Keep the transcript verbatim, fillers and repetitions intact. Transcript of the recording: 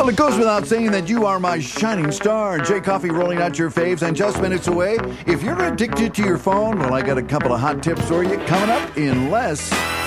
Well, it goes without saying that you are my shining star. Jay Coffee rolling out your faves, and just minutes away, if you're addicted to your phone, well, I got a couple of hot tips for you coming up in less